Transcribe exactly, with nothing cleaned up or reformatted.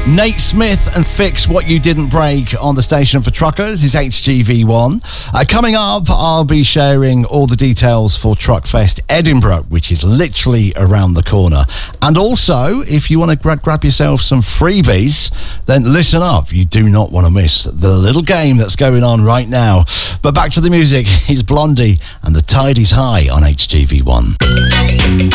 Nate Smith and Fix What You Didn't Break on the station for truckers is H G V one. Uh, coming up, I'll be sharing all the details for Truckfest Edinburgh, which is literally around the corner. And also, if you want to gra- grab yourself some freebies, then listen up. You do not want to miss the little game that's going on right now. But back to the music. It's Blondie and The Tide Is High on H G V one.